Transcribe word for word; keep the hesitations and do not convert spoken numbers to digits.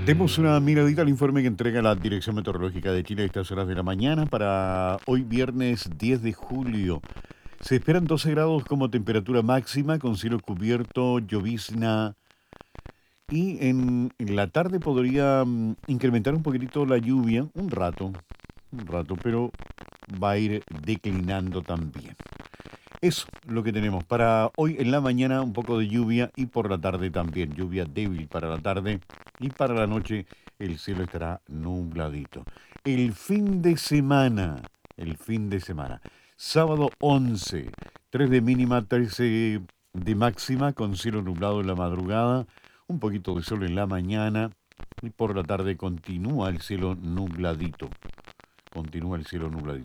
Demos una miradita al informe que entrega la Dirección Meteorológica de Chile a estas horas de la mañana para hoy viernes diez de julio. Se esperan doce grados como temperatura máxima con cielo cubierto, llovizna y en, en la tarde podría mm, incrementar un poquitito la lluvia, un rato, un rato, pero va a ir declinando también. Eso lo que tenemos para hoy en la mañana, un poco de lluvia y por la tarde también, lluvia débil para la tarde y para la noche el cielo estará nubladito. El fin de semana, el fin de semana, sábado once, tres de mínima, trece de máxima con cielo nublado en la madrugada, un poquito de sol en la mañana y por la tarde continúa el cielo nubladito, continúa el cielo nubladito.